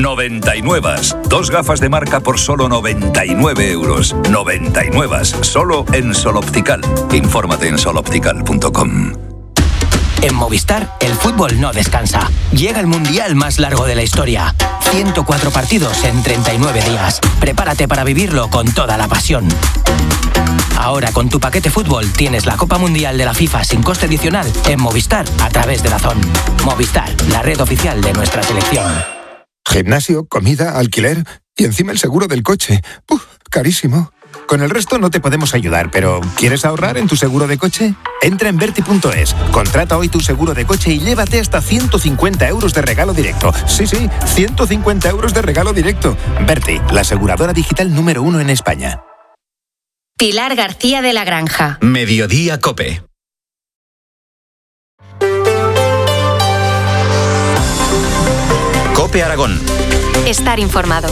99. 2 gafas de marca por solo 99 euros. 99. Solo en Sol Optical. Infórmate en soloptical.com. En Movistar, el fútbol no descansa. Llega el mundial más largo de la historia. 104 partidos en 39 días. Prepárate para vivirlo con toda la pasión. Ahora con tu paquete fútbol tienes la Copa Mundial de la FIFA sin coste adicional en Movistar a través de DAZN. Movistar, la red oficial de nuestra selección. Gimnasio, comida, alquiler y encima el seguro del coche. Carísimo. Con el resto no te podemos ayudar, pero ¿quieres ahorrar en tu seguro de coche? Entra en Verti.es, contrata hoy tu seguro de coche y llévate hasta 150 euros de regalo directo. Sí, 150 euros de regalo directo. Verti, la aseguradora digital número 1 en España. Pilar García de la Granja. Mediodía COPE. COPE Aragón. Estar informado.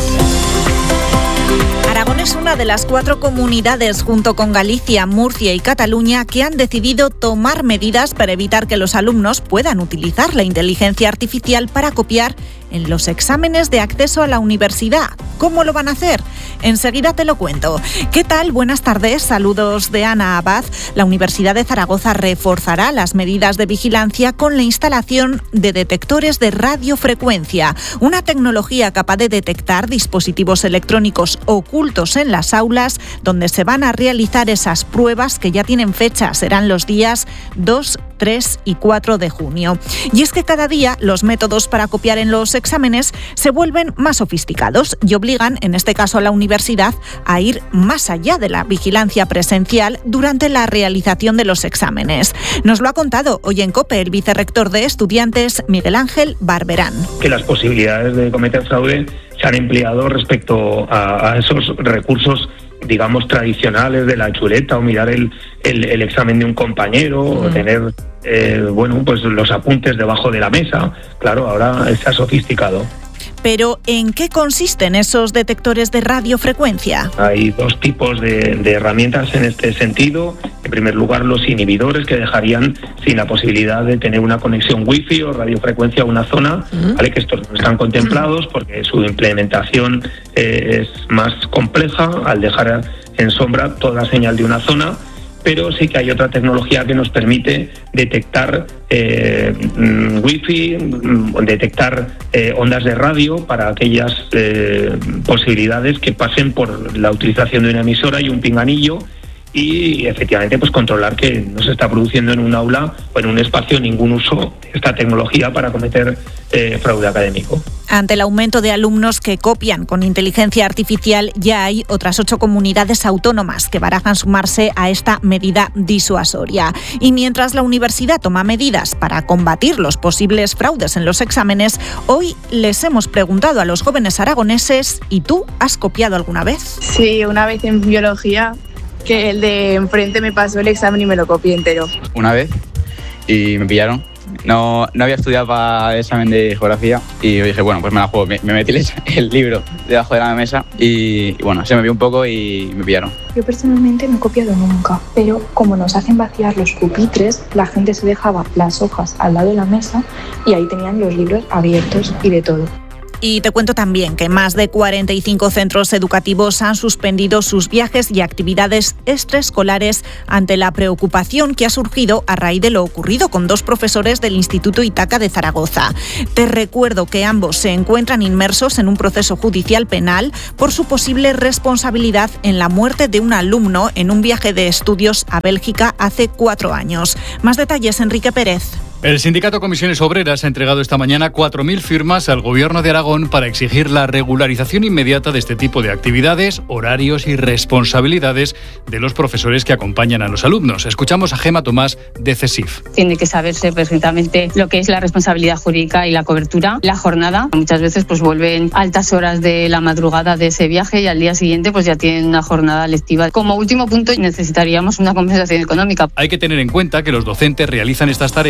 Aragón es una de las 4 comunidades, junto con Galicia, Murcia y Cataluña, que han decidido tomar medidas para evitar que los alumnos puedan utilizar la inteligencia artificial para copiar en los exámenes de acceso a la universidad. ¿Cómo lo van a hacer? Enseguida te lo cuento. ¿Qué tal? Buenas tardes. Saludos de Ana Abad. La Universidad de Zaragoza reforzará las medidas de vigilancia con la instalación de detectores de radiofrecuencia, una tecnología capaz de detectar dispositivos electrónicos ocultos en las aulas, donde se van a realizar esas pruebas que ya tienen fecha. Serán los días 2, 3 y 4 de junio. Y es que cada día los métodos para copiar en los exámenes se vuelven más sofisticados y obligan, en este caso a la universidad, a ir más allá de la vigilancia presencial durante la realización de los exámenes. Nos lo ha contado hoy en COPE el vicerrector de Estudiantes, Miguel Ángel Barberán. Que las posibilidades de cometer fraude se han empleado respecto a esos recursos, digamos, tradicionales de la chuleta, o mirar el examen de un compañero, o tener pues los apuntes debajo de la mesa. Claro, ahora se ha sofisticado. Pero, ¿en qué consisten esos detectores de radiofrecuencia? Hay 2 tipos de herramientas en este sentido. En primer lugar, los inhibidores, que dejarían sin la posibilidad de tener una conexión wifi o radiofrecuencia a una zona, ¿vale? Que estos no están contemplados porque su implementación es más compleja al dejar en sombra toda la señal de una zona. Pero sí que hay otra tecnología que nos permite detectar wifi, detectar ondas de radio para aquellas posibilidades que pasen por la utilización de una emisora y un pinganillo, y efectivamente pues controlar que no se está produciendo en un aula o en un espacio ningún uso de esta tecnología para cometer fraude académico. Ante el aumento de alumnos que copian con inteligencia artificial, ya hay otras 8 comunidades autónomas que barajan sumarse a esta medida disuasoria. Y mientras la universidad toma medidas para combatir los posibles fraudes en los exámenes, hoy les hemos preguntado a los jóvenes aragoneses: ¿y tú has copiado alguna vez? Sí, una vez en biología, que el de enfrente me pasó el examen y me lo copié entero. Una vez, y me pillaron. No había estudiado para el examen de geografía y yo dije, bueno, pues me la juego. Me metí el libro debajo de la mesa y bueno, se me vio un poco y me pillaron. Yo personalmente no he copiado nunca, pero como nos hacen vaciar los pupitres, la gente se dejaba las hojas al lado de la mesa y ahí tenían los libros abiertos y de todo. Y te cuento también que más de 45 centros educativos han suspendido sus viajes y actividades extraescolares ante la preocupación que ha surgido a raíz de lo ocurrido con 2 profesores del Instituto Ítaca de Zaragoza. Te recuerdo que ambos se encuentran inmersos en un proceso judicial penal por su posible responsabilidad en la muerte de un alumno en un viaje de estudios a Bélgica hace 4 años. Más detalles, Enrique Pérez. El sindicato Comisiones Obreras ha entregado esta mañana 4.000 firmas al Gobierno de Aragón para exigir la regularización inmediata de este tipo de actividades, horarios y responsabilidades de los profesores que acompañan a los alumnos. Escuchamos a Gema Tomás de CESIF. Tiene que saberse perfectamente lo que es la responsabilidad jurídica y la cobertura. La jornada, muchas veces pues vuelven a altas horas de la madrugada de ese viaje y al día siguiente pues ya tienen una jornada lectiva. Como último punto, necesitaríamos una compensación económica. Hay que tener en cuenta que los docentes realizan estas tareas fuera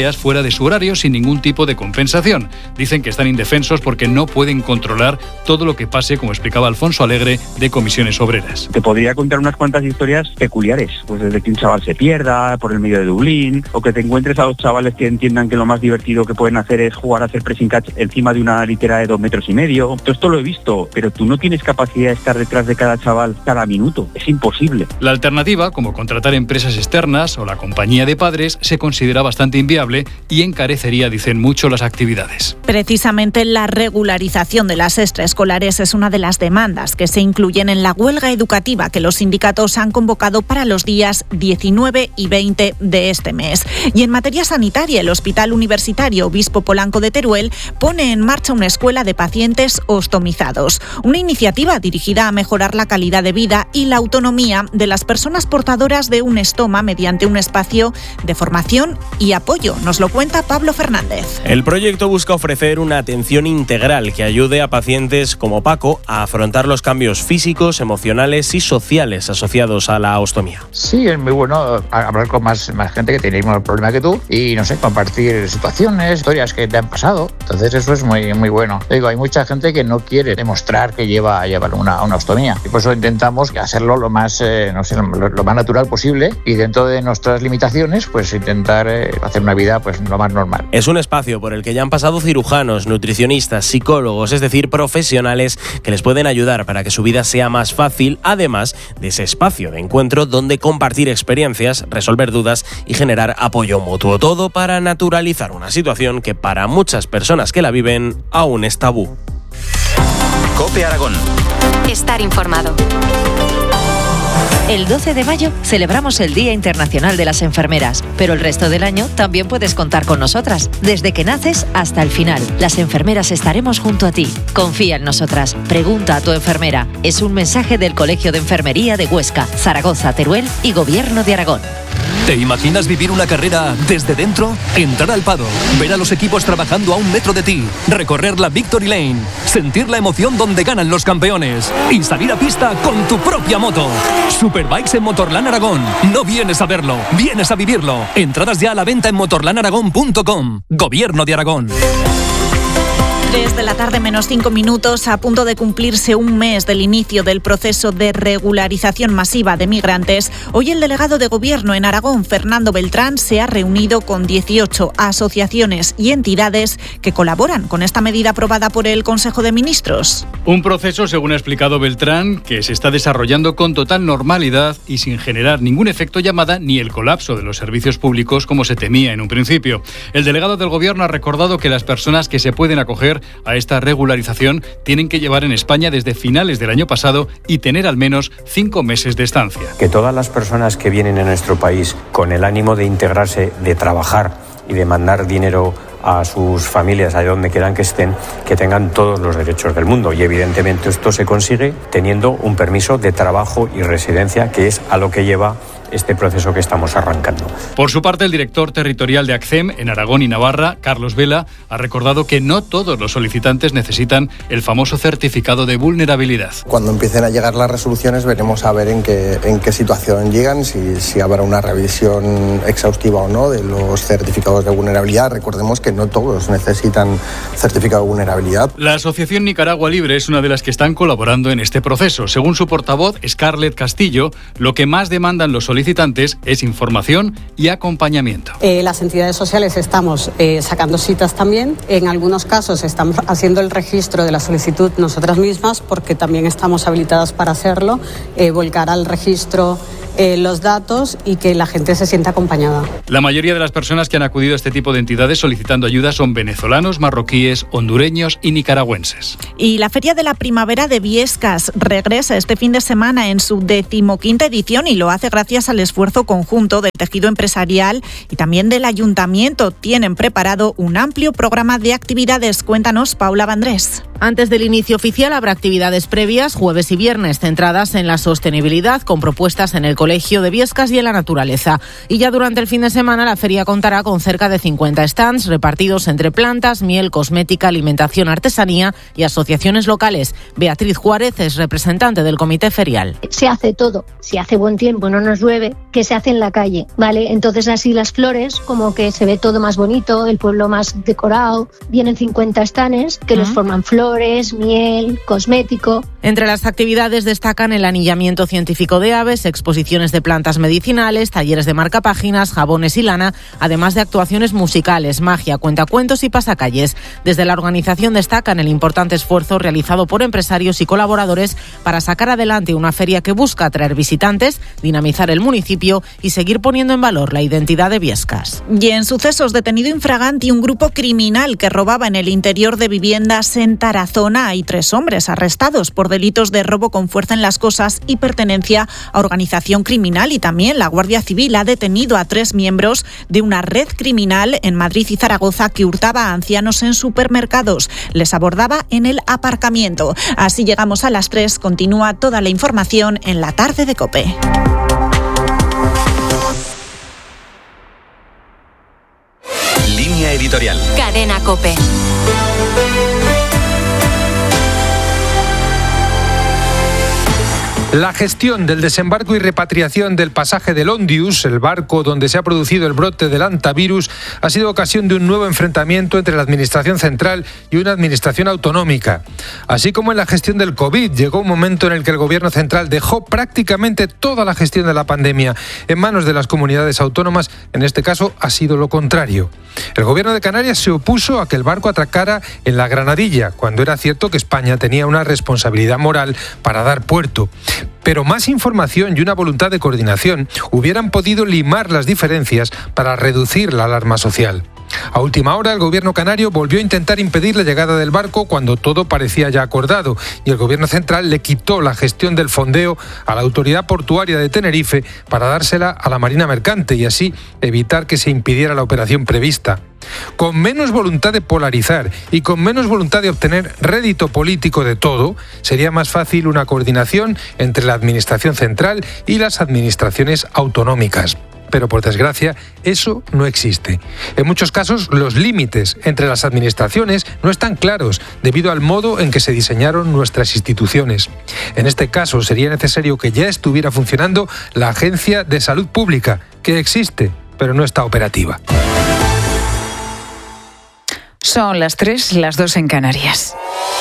mitad de su horario sin ningún tipo de compensación. Dicen que están indefensos porque no pueden controlar todo lo que pase, como explicaba Alfonso Alegre, de Comisiones Obreras. Te podría contar unas cuantas historias peculiares, pues desde que un chaval se pierda por el medio de Dublín, o que te encuentres a dos chavales que entiendan que lo más divertido que pueden hacer es jugar a hacer pressing catch encima de una litera de 2,5 metros. Todo esto lo he visto, pero tú no tienes capacidad de estar detrás de cada chaval cada minuto. Es imposible. La alternativa, como contratar empresas externas o la compañía de padres, se considera bastante inviable y encarecería, dicen, mucho las actividades. Precisamente la regularización de las extraescolares es una de las demandas que se incluyen en la huelga educativa que los sindicatos han convocado para los días 19 y 20 de este mes. Y en materia sanitaria, el Hospital Universitario Obispo Polanco de Teruel pone en marcha una escuela de pacientes ostomizados, una iniciativa dirigida a mejorar la calidad de vida y la autonomía de las personas portadoras de un estoma mediante un espacio de formación y apoyo. Nos lo cuenta Pablo Fernández. El proyecto busca ofrecer una atención integral que ayude a pacientes como Paco a afrontar los cambios físicos, emocionales y sociales asociados a la ostomía. Sí, es muy bueno hablar con más gente que tiene el mismo problema que tú y, no sé, compartir situaciones, historias que te han pasado. Entonces eso es muy bueno. Digo, hay mucha gente que no quiere demostrar que lleva una ostomía. Y por eso intentamos hacerlo lo más, lo más natural posible y dentro de nuestras limitaciones, pues intentar hacer una vida pues lo más normal. Es un espacio por el que ya han pasado cirujanos, nutricionistas, psicólogos, es decir, profesionales que les pueden ayudar para que su vida sea más fácil, además de ese espacio de encuentro donde compartir experiencias, resolver dudas y generar apoyo mutuo. Todo para naturalizar una situación que para muchas personas que la viven aún es tabú. COPE Aragón. Estar informado. El 12 de mayo celebramos el Día Internacional de las Enfermeras, pero el resto del año también puedes contar con nosotras, desde que naces hasta el final. Las enfermeras estaremos junto a ti. Confía en nosotras. Pregunta a tu enfermera. Es un mensaje del Colegio de Enfermería de Huesca, Zaragoza, Teruel y Gobierno de Aragón. ¿Te imaginas vivir una carrera desde dentro? Entrar al paddock, ver a los equipos trabajando a 1 metro de ti, recorrer la Victory Lane, sentir la emoción donde ganan los campeones y salir a pista con tu propia moto. Superbikes en Motorland Aragón. No vienes a verlo, vienes a vivirlo. Entradas ya a la venta en motorlandaragón.com. Gobierno de Aragón. 3 de la tarde menos 5 minutos, a punto de cumplirse un mes del inicio del proceso de regularización masiva de migrantes. Hoy el delegado de Gobierno en Aragón, Fernando Beltrán, se ha reunido con 18 asociaciones y entidades que colaboran con esta medida aprobada por el Consejo de Ministros. Un proceso, según ha explicado Beltrán, que se está desarrollando con total normalidad y sin generar ningún efecto llamada ni el colapso de los servicios públicos como se temía en un principio. El delegado del Gobierno ha recordado que las personas que se pueden acoger a esta regularización tienen que llevar en España desde finales del año pasado y tener al menos 5 meses de estancia. Que todas las personas que vienen a nuestro país con el ánimo de integrarse, de trabajar y de mandar dinero a sus familias, allá donde quieran que estén, que tengan todos los derechos del mundo. Y evidentemente esto se consigue teniendo un permiso de trabajo y residencia, que es a lo que lleva este proceso que estamos arrancando. Por su parte, el director territorial de ACCEM en Aragón y Navarra, Carlos Vela, ha recordado que no todos los solicitantes necesitan el famoso certificado de vulnerabilidad. Cuando empiecen a llegar las resoluciones veremos a ver en qué situación llegan, si habrá una revisión exhaustiva o no de los certificados de vulnerabilidad. Recordemos que no todos necesitan certificado de vulnerabilidad. La Asociación Nicaragua Libre es una de las que están colaborando en este proceso. Según su portavoz, Scarlett Castillo, lo que más demandan los solicitantes es información y acompañamiento. Las entidades sociales estamos sacando citas también. En algunos casos estamos haciendo el registro de la solicitud nosotras mismas porque también estamos habilitadas para hacerlo, volcar al registro los datos y que la gente se sienta acompañada. La mayoría de las personas que han acudido a este tipo de entidades solicitando ayuda son venezolanos, marroquíes, hondureños y nicaragüenses. Y la Feria de la Primavera de Biescas regresa este fin de semana en su 15ª edición y lo hace gracias al esfuerzo conjunto del tejido empresarial y también del ayuntamiento. Tienen preparado un amplio programa de actividades. Cuéntanos, Paula Vandrés. Antes del inicio oficial habrá actividades previas jueves y viernes centradas en la sostenibilidad, con propuestas en el Colegio de Biescas y en la naturaleza. Y ya durante el fin de semana la feria contará con cerca de 50 stands repartidos entre plantas, miel, cosmética, alimentación, artesanía y asociaciones locales. Beatriz Juárez es representante del comité ferial. Se hace todo. Si hace buen tiempo, no nos llueve, que se hace en la calle, ¿vale? Entonces así las flores, como que se ve todo más bonito, el pueblo más decorado. Vienen 50 stands que los forman flores, miel, cosmético. Entre las actividades destacan el anillamiento científico de aves, exposiciones de plantas medicinales, talleres de marcapáginas, jabones y lana, además de actuaciones musicales, magia, cuentacuentos y pasacalles. Desde la organización destacan el importante esfuerzo realizado por empresarios y colaboradores para sacar adelante una feria que busca atraer visitantes, dinamizar el municipio y seguir poniendo en valor la identidad de Biescas. Y en sucesos, detenido infraganti un grupo criminal que robaba en el interior de viviendas en Tarazona. Hay 3 hombres arrestados por delitos de robo con fuerza en las cosas y pertenencia a organización criminal. Y también la Guardia Civil ha detenido a 3 miembros de una red criminal en Madrid y Zaragoza que hurtaba a ancianos en supermercados. Les abordaba en el aparcamiento. Así llegamos a las 3. Continúa toda la información en la tarde de COPE. Línea editorial. Cadena COPE. La gestión del desembarco y repatriación del pasaje del Ondius, el barco donde se ha producido el brote del hantavirus, ha sido ocasión de un nuevo enfrentamiento entre la Administración central y una Administración autonómica. Así como en la gestión del COVID, llegó un momento en el que el Gobierno central dejó prácticamente toda la gestión de la pandemia en manos de las comunidades autónomas. En este caso ha sido lo contrario. El Gobierno de Canarias se opuso a que el barco atracara en la Granadilla, cuando era cierto que España tenía una responsabilidad moral para dar puerto. Pero más información y una voluntad de coordinación hubieran podido limar las diferencias para reducir la alarma social. A última hora, el gobierno canario volvió a intentar impedir la llegada del barco cuando todo parecía ya acordado, y el gobierno central le quitó la gestión del fondeo a la autoridad portuaria de Tenerife para dársela a la Marina Mercante y así evitar que se impidiera la operación prevista. Con menos voluntad de polarizar y con menos voluntad de obtener rédito político de todo, sería más fácil una coordinación entre la administración central y las administraciones autonómicas. Pero por desgracia, eso no existe. En muchos casos, los límites entre las administraciones no están claros debido al modo en que se diseñaron nuestras instituciones. En este caso, sería necesario que ya estuviera funcionando la Agencia de Salud Pública, que existe, pero no está operativa. Son las 3, las 2 en Canarias.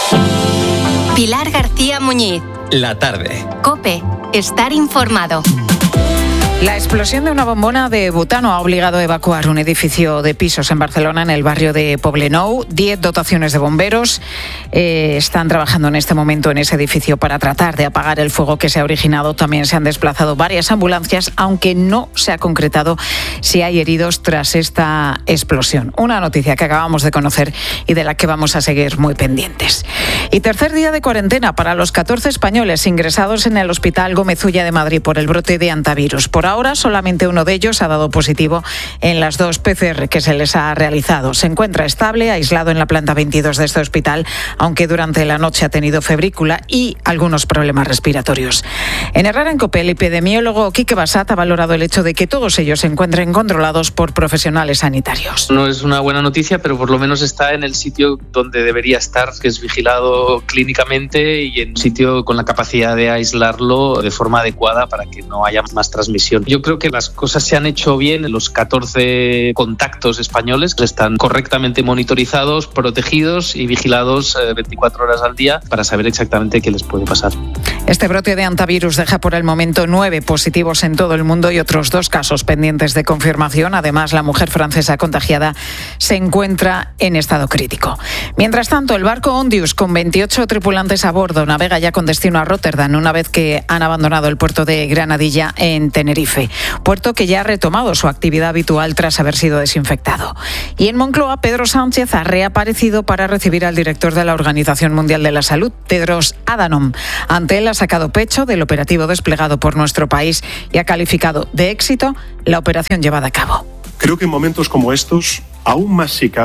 Pilar García Muñiz. La tarde. COPE. Estar informado. La explosión de una bombona de butano ha obligado a evacuar un edificio de pisos en Barcelona, en el barrio de Poblenou. 10 dotaciones de bomberos están trabajando en este momento en ese edificio para tratar de apagar el fuego que se ha originado. También se han desplazado varias ambulancias, aunque no se ha concretado si hay heridos tras esta explosión. Una noticia que acabamos de conocer y de la que vamos a seguir muy pendientes. Y tercer día de cuarentena para los 14 españoles ingresados en el Hospital Gómez Ulla de Madrid por el brote de hantavirus. Por ahora, solamente uno de ellos ha dado positivo en las 2 PCR que se les ha realizado. Se encuentra estable, aislado en la planta 22 de este hospital, aunque durante la noche ha tenido febrícula y algunos problemas respiratorios. En Herrera en COPE, el epidemiólogo Quique Bassat ha valorado el hecho de que todos ellos se encuentren controlados por profesionales sanitarios. No es una buena noticia, pero por lo menos está en el sitio donde debería estar, que es vigilado clínicamente y en un sitio con la capacidad de aislarlo de forma adecuada para que no haya más transmisión. Yo creo que las cosas se han hecho bien. Los 14 contactos españoles están correctamente monitorizados, protegidos y vigilados 24 horas al día para saber exactamente qué les puede pasar. Este brote de hantavirus deja por el momento 9 positivos en todo el mundo y otros 2 casos pendientes de confirmación. Además, la mujer francesa contagiada se encuentra en estado crítico. Mientras tanto, el barco Ondius, con 28 tripulantes a bordo, navega ya con destino a Rotterdam una vez que han abandonado el puerto de Granadilla en Tenerife, puerto que ya ha retomado su actividad habitual tras haber sido desinfectado. Y en Moncloa, Pedro Sánchez ha reaparecido para recibir al director de la Organización Mundial de la Salud, Tedros Adhanom. Ante él ha sacado pecho del operativo desplegado por nuestro país y ha calificado de éxito la operación llevada a cabo. Creo que en momentos como estos, aún más si cabe,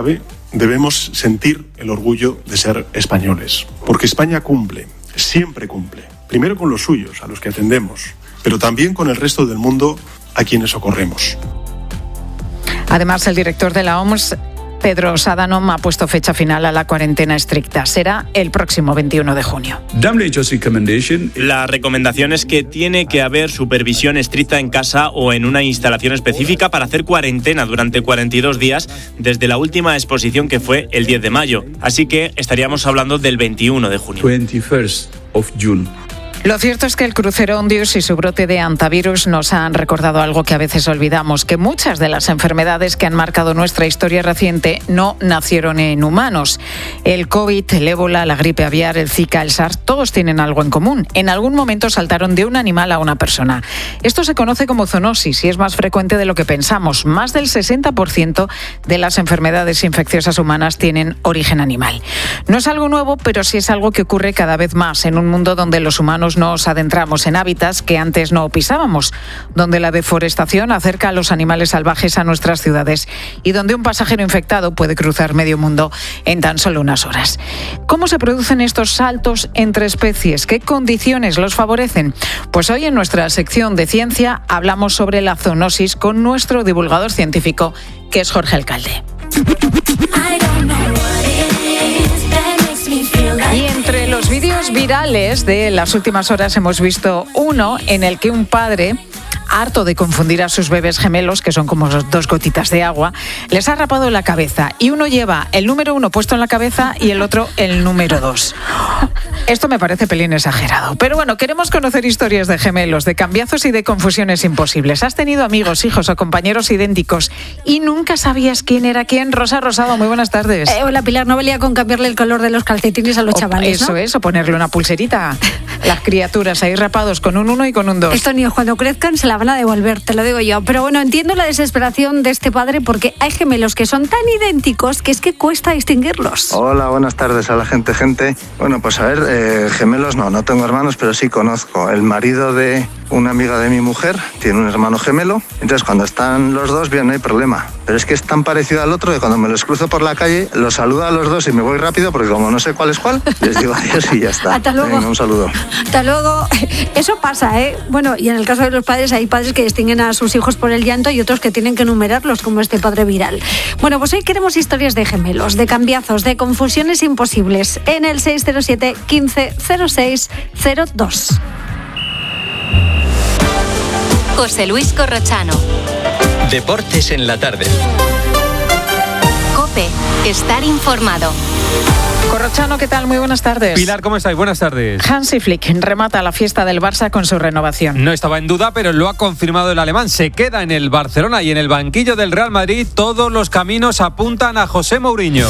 debemos sentir el orgullo de ser españoles, porque España cumple, siempre cumple, primero con los suyos, a los que atendemos, pero también con el resto del mundo a quienes socorremos. Además, el director de la OMS, Tedros Adhanom, ha puesto fecha final a la cuarentena estricta. Será el próximo 21 de junio. La recomendación es que tiene que haber supervisión estricta en casa o en una instalación específica para hacer cuarentena durante 42 días desde la última exposición, que fue el 10 de mayo. Así que estaríamos hablando del 21 de junio. 21st of June. Lo cierto es que el crucero Ondius y su brote de hantavirus nos han recordado algo que a veces olvidamos, que muchas de las enfermedades que han marcado nuestra historia reciente no nacieron en humanos. El COVID, el ébola, la gripe aviar, el Zika, el SARS, todos tienen algo en común. En algún momento saltaron de un animal a una persona. Esto se conoce como zoonosis y es más frecuente de lo que pensamos. Más del 60% de las enfermedades infecciosas humanas tienen origen animal. No es algo nuevo, pero sí es algo que ocurre cada vez más en un mundo donde los humanos nos adentramos en hábitats que antes no pisábamos, donde la deforestación acerca a los animales salvajes a nuestras ciudades y donde un pasajero infectado puede cruzar medio mundo en tan solo unas horas. ¿Cómo se producen estos saltos entre especies? ¿Qué condiciones los favorecen? Pues hoy en nuestra sección de ciencia hablamos sobre la zoonosis con nuestro divulgador científico, que es Jorge Alcalde. Y entre los vídeos virales de las últimas horas hemos visto uno en el que un padre, harto de confundir a sus bebés gemelos, que son como dos gotitas de agua, les ha rapado la cabeza y uno lleva el número 1 puesto en la cabeza y el otro el número 2. Esto me parece pelín exagerado. Pero bueno, queremos conocer historias de gemelos, de cambiazos y de confusiones imposibles. ¿Has tenido amigos, hijos o compañeros idénticos y nunca sabías quién era quién? Rosa Rosado, muy buenas tardes. Hola Pilar, no valía con cambiarle el color de los calcetines a los chavales, ¿no? Eso es, o ponerle una pulserita. Las criaturas ahí rapados con un 1 y con un 2. Estos niños cuando crezcan se la van a devolver, te lo digo yo. Pero bueno, entiendo la desesperación de este padre porque hay gemelos que son tan idénticos que es que cuesta distinguirlos. Hola, buenas tardes a la gente. Bueno, pues a ver, gemelos no tengo hermanos, pero sí conozco. El marido de una amiga de mi mujer tiene un hermano gemelo, entonces cuando están los dos, bien, no hay problema. Pero es que es tan parecido al otro que cuando me los cruzo por la calle, los saludo a los dos y me voy rápido porque como no sé cuál es cuál, les digo adiós y ya está. Hasta luego. Venga, un saludo. Hasta luego. Eso pasa, ¿eh? Bueno, y en el caso de los padres, hay padres que distinguen a sus hijos por el llanto y otros que tienen que enumerarlos, como este padre viral. Bueno, pues hoy queremos historias de gemelos, de cambiazos, de confusiones imposibles. En el 607 15 06 02. José Luis Corrochano. Deportes en la tarde. COPE. Estar informado. Corrochano, ¿qué tal? Muy buenas tardes. Pilar, ¿cómo estáis? Buenas tardes. Hansi Flick remata la fiesta del Barça con su renovación. No estaba en duda, pero lo ha confirmado el alemán. Se queda en el Barcelona y en el banquillo del Real Madrid todos los caminos apuntan a José Mourinho.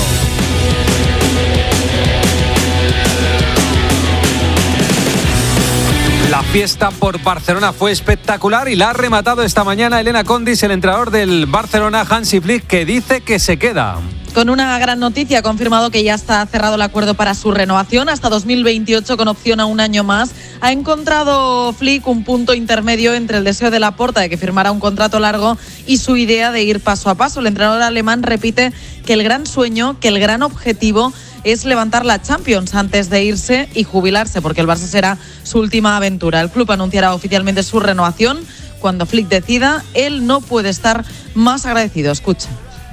La fiesta por Barcelona fue espectacular y la ha rematado esta mañana Elena Condis, el entrenador del Barcelona, Hansi Flick, que dice que se queda. Con una gran noticia, ha confirmado que ya está cerrado el acuerdo para su renovación hasta 2028 con opción a un año más. Ha encontrado Flick un punto intermedio entre el deseo de Laporta de que firmara un contrato largo y su idea de ir paso a paso. El entrenador alemán repite que el gran sueño, que el gran objetivo es levantar la Champions antes de irse y jubilarse, porque el Barça será su última aventura. El club anunciará oficialmente su renovación cuando Flick decida. Él no puede estar más agradecido. Escucha.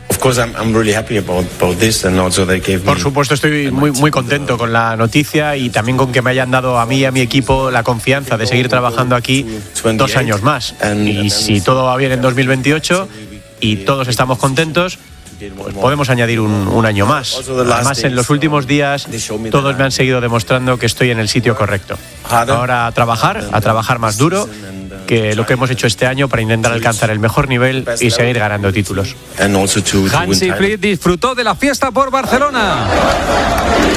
Por supuesto, estoy muy contento con la noticia y también con que me hayan dado a mí y a mi equipo la confianza de seguir trabajando aquí 2 años más. Y si todo va bien en 2028 y todos estamos contentos, pues podemos añadir un año más. Además, en los últimos días todos me han seguido demostrando que estoy en el sitio correcto. Ahora a trabajar más duro que lo que hemos hecho este año para intentar alcanzar el mejor nivel y seguir ganando títulos. Hansi Flick disfrutó de la fiesta por Barcelona.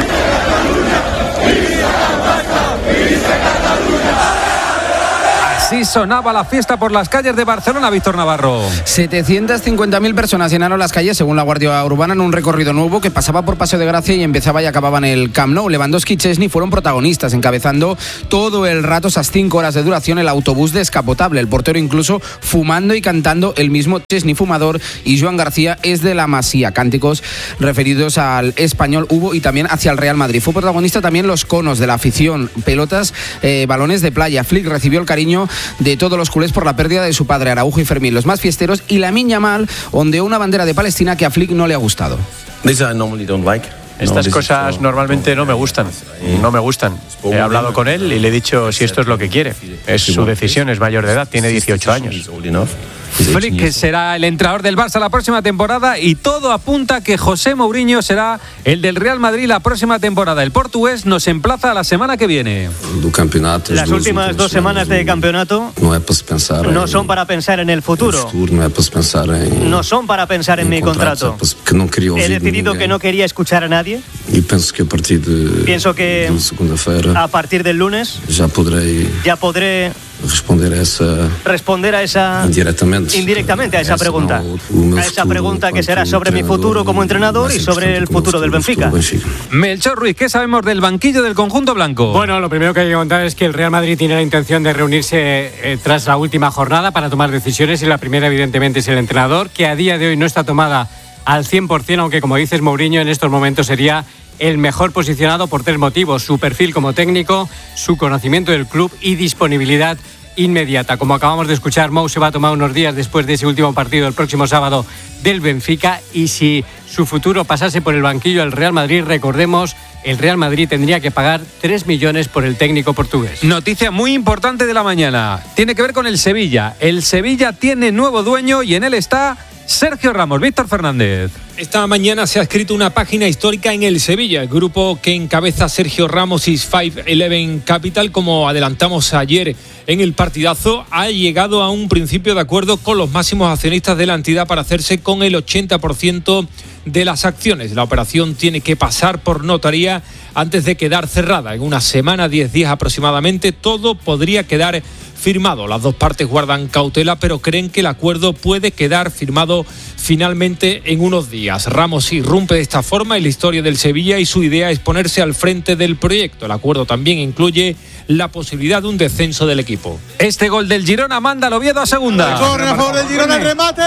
Así Así sonaba la fiesta por las calles de Barcelona, Víctor Navarro. 750.000 personas llenaron las calles, según la Guardia Urbana, en un recorrido nuevo que pasaba por Paseo de Gracia y empezaba y acababa en el Camp Nou. Lewandowski y Chesney fueron protagonistas, encabezando todo el rato, esas 5 horas de duración, el autobús descapotable. El portero incluso fumando y cantando, el mismo Chesney fumador, y Joan García es de la Masía. Cánticos referidos al Español hubo y también hacia el Real Madrid. Fue protagonista también los conos de la afición, pelotas, balones de playa. Flick recibió el cariño de todos los culés por la pérdida de su padre Araujo y Fermín, los más fiesteros, y Lamine Yamal ondeó una bandera de Palestina que a Flick no le ha gustado. Estas cosas normalmente no me gustan. He hablado con él y le he dicho si esto es lo que quiere. Es su decisión, es mayor de edad, tiene 18 años. Flick será el entrenador del Barça la próxima temporada y todo apunta a que José Mourinho será el del Real Madrid la próxima temporada. El portugués nos emplaza la semana que viene. Las últimas 2 semanas de campeonato no son para pensar en el futuro, no son para pensar en mi contrato. He decidido que no quería escuchar a nadie. Pienso que a partir del lunes ya podré responder a esa indirectamente a esa pregunta que será sobre mi futuro como entrenador y sobre el futuro del Benfica. Melchor Ruiz, ¿qué sabemos del banquillo del conjunto blanco? Bueno, lo primero que hay que contar es que el Real Madrid tiene la intención de reunirse tras la última jornada para tomar decisiones, y la primera evidentemente es el entrenador, que a día de hoy no está tomada al 100%, aunque como dices, Mourinho en estos momentos sería el mejor posicionado por 3 motivos: su perfil como técnico, su conocimiento del club y disponibilidad inmediata. Como acabamos de escuchar, Mou se va a tomar unos días después de ese último partido el próximo sábado del Benfica, y si su futuro pasase por el banquillo del Real Madrid, recordemos, el Real Madrid tendría que pagar 3 millones por el técnico portugués. Noticia muy importante de la mañana, tiene que ver con el Sevilla. El Sevilla tiene nuevo dueño y en él está Sergio Ramos. Víctor Fernández. Esta mañana se ha escrito una página histórica en el Sevilla, el grupo que encabeza Sergio Ramos y 511 Capital. Como adelantamos ayer en el partidazo, ha llegado a un principio de acuerdo con los máximos accionistas de la entidad para hacerse con el 80% de las acciones. La operación tiene que pasar por notaría antes de quedar cerrada. En una semana, 10 días aproximadamente, todo podría quedar firmado. Las dos partes guardan cautela, pero creen que el acuerdo puede quedar firmado finalmente en unos días. Ramos irrumpe de esta forma en la historia del Sevilla y su idea es ponerse al frente del proyecto. El acuerdo también incluye la posibilidad de un descenso del equipo. Este gol del Girona manda al Oviedo a segunda. Corre a favor del Girona, el remate.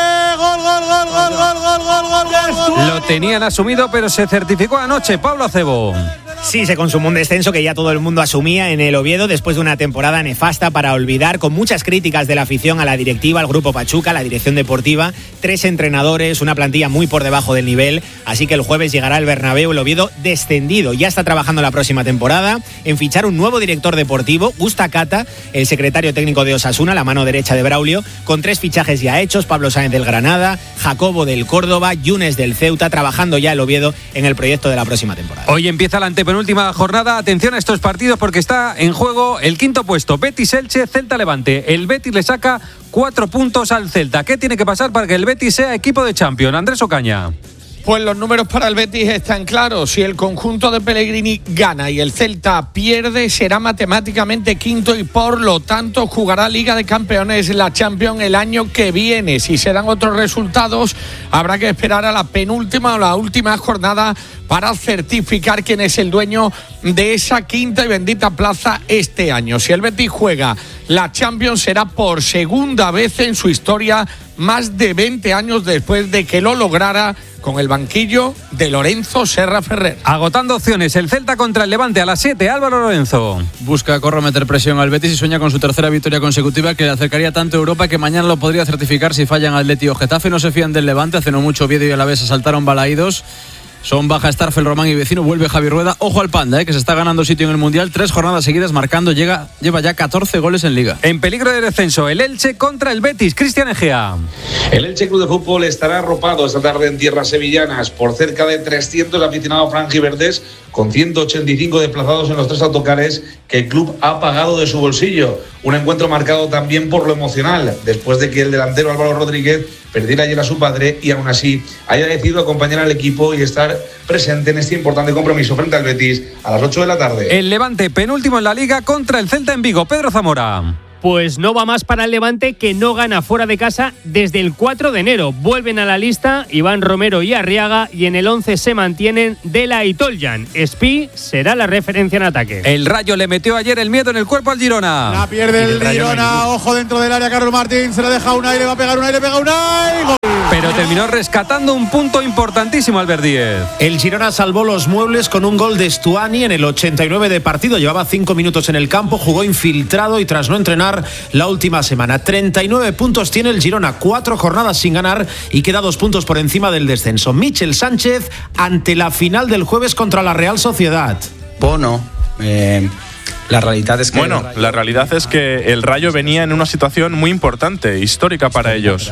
Gol. Lo tenían asumido, pero se certificó anoche. Pablo Acebo. Sí, se consumó un descenso que ya todo el mundo asumía en el Oviedo después de una temporada nefasta para olvidar, con muchas críticas de la afición a la directiva, al Grupo Pachuca, a la dirección deportiva, 3 entrenadores, una plantilla muy por debajo del nivel, así que el jueves llegará al Bernabéu el Oviedo descendido. Ya está trabajando la próxima temporada en fichar un nuevo director deportivo, Gusta Cata, el secretario técnico de Osasuna, la mano derecha de Braulio, con 3 fichajes ya hechos: Pablo Sáenz del Granada, Jacobo del Córdoba, Yunes del Ceuta, trabajando ya el Oviedo en el proyecto de la próxima temporada. Hoy empieza la penúltima jornada. Atención a estos partidos porque está en juego el 5º puesto. Betis-Elche, Celta-Levante. El Betis le saca 4 puntos al Celta. ¿Qué tiene que pasar para que el Betis sea equipo de Champions? Andrés Ocaña. Pues los números para el Betis están claros. Si el conjunto de Pellegrini gana y el Celta pierde, será matemáticamente quinto y por lo tanto jugará Liga de Campeones, la Champions, el año que viene. Si se dan otros resultados, habrá que esperar a la penúltima o la última jornada para certificar quién es el dueño de esa quinta y bendita plaza este año. Si el Betis juega la Champions, será por segunda vez en su historia, más de 20 años después de que lo lograra con el banquillo de Lorenzo Serra Ferrer. Agotando opciones, el Celta contra el Levante a las 7, Álvaro Lorenzo. Busca meter presión al Betis y sueña con su tercera victoria consecutiva que le acercaría tanto a Europa que mañana lo podría certificar si fallan Atleti o Getafe. No se fían del Levante, hace no mucho Oviedo y Alavés asaltaron Balaídos. Son baja Starfel, Román y Vecino, vuelve Javi Rueda. Ojo al Panda, que se está ganando sitio en el Mundial. 3 jornadas seguidas marcando, lleva ya 14 goles en Liga. En peligro de descenso, el Elche contra el Betis. Cristian Egea. El Elche Club de Fútbol estará arropado esta tarde en tierras sevillanas por cerca de 300 aficionados franjiverdes, con 185 desplazados en los 3 autocares que el club ha pagado de su bolsillo. Un encuentro marcado también por lo emocional, después de que el delantero Álvaro Rodríguez perdiera ayer a su padre y aún así haya decidido acompañar al equipo y estar presente en este importante compromiso frente al Betis a las 8 de la tarde. El Levante, penúltimo en la Liga, contra el Celta en Vigo. Pedro Zamora. Pues no va más para el Levante, que no gana fuera de casa desde el 4 de enero. Vuelven a la lista Iván Romero y Arriaga, y en el 11 se mantienen Dela y Toljan. Espi será la referencia en ataque. El Rayo le metió ayer el miedo en el cuerpo al Girona. La pierde el Girona, ojo dentro del área, Carlos Martín, se la deja Unai, le va a pegar Unai, le pega Unai. ¡Gol! Pero terminó rescatando un punto importantísimo Albert Díez. El Girona salvó los muebles con un gol de Stuani en el 89 de partido. Llevaba 5 minutos en el campo, jugó infiltrado y tras no entrenar la última semana. 39 puntos tiene el Girona, 4 jornadas sin ganar y queda 2 puntos por encima del descenso. Michel Sánchez ante la final del jueves contra la Real Sociedad. Bueno, la realidad es que... Bueno, la realidad es que el Rayo venía en una situación muy importante, histórica para ellos.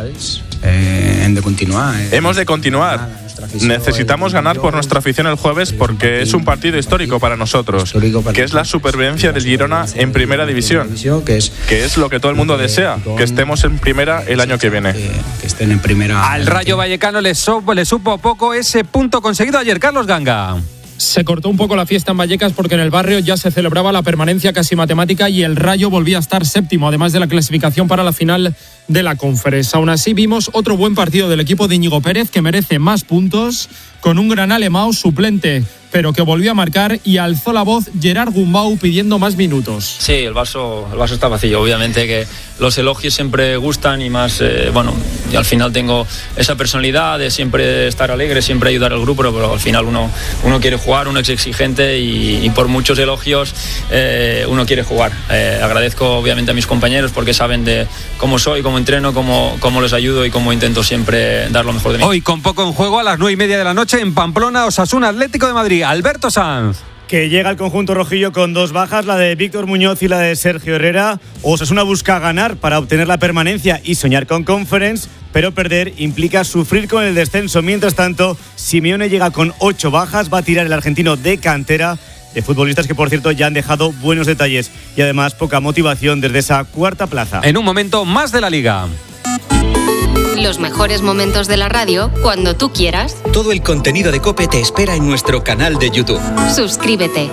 Hemos de continuar. Necesitamos ganar por nuestra afición el jueves porque es un partido histórico para nosotros, que es la supervivencia del Girona en primera división, que es lo que todo el mundo desea, que estemos en primera el año que viene. Que estén en primera. Al Rayo Vallecano le supo poco ese punto conseguido ayer. Carlos Ganga. Se cortó un poco la fiesta en Vallecas porque en el barrio ya se celebraba la permanencia casi matemática y el Rayo volvía a estar séptimo, además de la clasificación para la final de la Conference. Aún así vimos otro buen partido del equipo de Íñigo Pérez, que merece más puntos, con un gran Alemão suplente, pero que volvió a marcar, y alzó la voz Gerard Gumbau pidiendo más minutos. Sí, el vaso está vacío. Obviamente que los elogios siempre gustan y más, y al final tengo esa personalidad de siempre estar alegre, siempre ayudar al grupo, pero al final uno quiere jugar, uno es exigente y por muchos elogios uno quiere jugar. Agradezco obviamente a mis compañeros porque saben de cómo soy, cómo entreno, cómo les ayudo y cómo intento siempre dar lo mejor de mí. Hoy con poco en juego, a las 9:30 de la noche en Pamplona, Osasuna Atlético de Madrid. Alberto Sanz. Que llega el conjunto rojillo con 2 bajas, la de Víctor Muñoz y la de Sergio Herrera. Osasuna busca ganar para obtener la permanencia y soñar con Conference, pero perder implica sufrir con el descenso. Mientras tanto, Simeone llega con 8 bajas, va a tirar el argentino de cantera, de futbolistas que por cierto ya han dejado buenos detalles y además poca motivación desde esa 4ª plaza. En un momento más de la Liga. Los mejores momentos de la radio cuando tú quieras. Todo el contenido de COPE te espera en nuestro canal de YouTube. Suscríbete.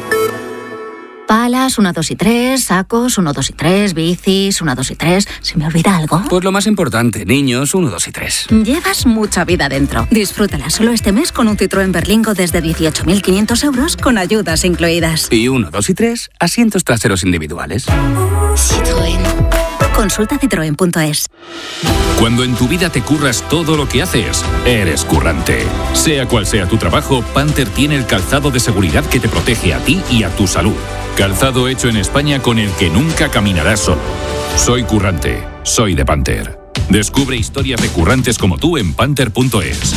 Palas, 1, 2 y 3, sacos, 1, 2 y 3, bicis, 1, 2 y 3. ¿Se me olvida algo? Pues lo más importante, niños, 1, 2 y 3. Llevas mucha vida dentro. Disfrútala solo este mes con un Citroën Berlingo desde 18.500 euros con ayudas incluidas. Y 1, 2 y 3, asientos traseros individuales. Citroën. Consulta citroen.es. Cuando en tu vida te curras todo lo que haces, eres currante. Sea cual sea tu trabajo, Panther tiene el calzado de seguridad que te protege a ti y a tu salud. Calzado hecho en España con el que nunca caminarás solo. Soy currante, soy de Panther. Descubre historias de currantes como tú en panther.es.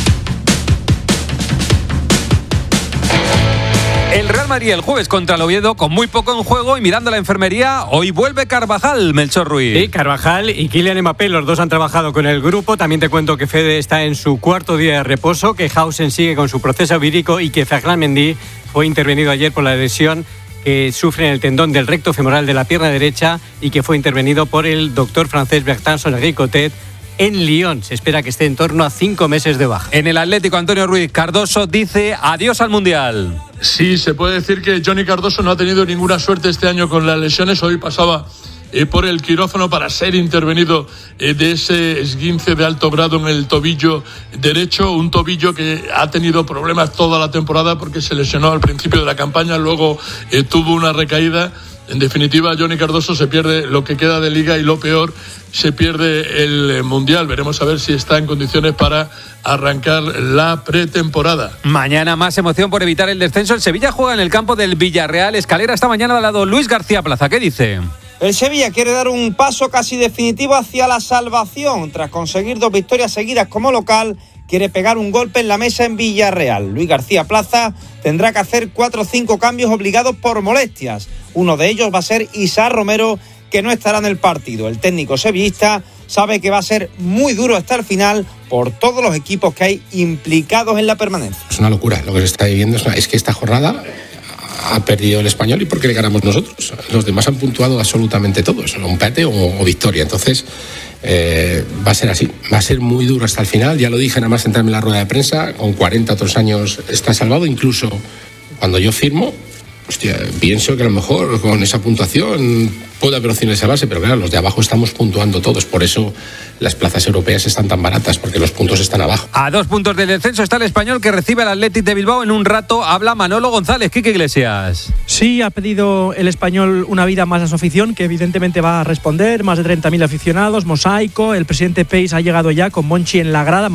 El Real Madrid el jueves contra el Oviedo con muy poco en juego y mirando la enfermería. Hoy vuelve Carvajal, Melchor Ruiz. Sí, Carvajal y Kylian Mbappé, los dos han trabajado con el grupo. También te cuento que Fede está en su 4º día de reposo, que Hausen sigue con su proceso vírico y que Ferland Mendy fue intervenido ayer por la lesión que sufre en el tendón del recto femoral de la pierna derecha y que fue intervenido por el doctor francés Bertrand Sonnery-Cotet en Lyon. Se espera que esté en torno a 5 meses de baja. En el Atlético, Antonio Ruiz Cardoso dice adiós al Mundial. Sí, se puede decir que Johnny Cardoso no ha tenido ninguna suerte este año con las lesiones. Hoy pasaba por el quirófano para ser intervenido de ese esguince de alto grado en el tobillo derecho, un tobillo que ha tenido problemas toda la temporada porque se lesionó al principio de la campaña, luego tuvo una recaída. En definitiva, Johnny Cardoso se pierde lo que queda de Liga y lo peor, se pierde el Mundial. Veremos a ver si está en condiciones para arrancar la pretemporada. Mañana más emoción por evitar el descenso. El Sevilla juega en el campo del Villarreal. Escalera esta mañana al lado Luis García Plaza. ¿Qué dice? El Sevilla quiere dar un paso casi definitivo hacia la salvación. Tras conseguir 2 victorias seguidas como local, quiere pegar un golpe en la mesa en Villarreal. Luis García Plaza tendrá que hacer 4 o 5 cambios obligados por molestias. Uno de ellos va a ser Isaac Romero, que no estará en el partido. El técnico sevillista sabe que va a ser muy duro hasta el final por todos los equipos que hay implicados en la permanencia. Es una locura lo que se está viviendo. Es que esta jornada ha perdido el Español y porque le ganamos nosotros. Los demás han puntuado absolutamente todos, un empate o victoria. Entonces va a ser así, va a ser muy duro hasta el final. Ya lo dije nada más entrarme en la rueda de prensa, con 40 otros años está salvado. Incluso cuando yo firmo, hostia, pienso que a lo mejor con esa puntuación puede haber opciones de salvarse, pero claro, los de abajo estamos puntuando todos, por eso las plazas europeas están tan baratas, porque los puntos están abajo. A 2 puntos del descenso está el Español, que recibe al Athletic de Bilbao. En un rato habla Manolo González. Quique Iglesias. Sí, ha pedido el Español una vida más a su afición, que evidentemente va a responder. Más de 30.000 aficionados, mosaico. El presidente Peis ha llegado ya con Monchi en la grada.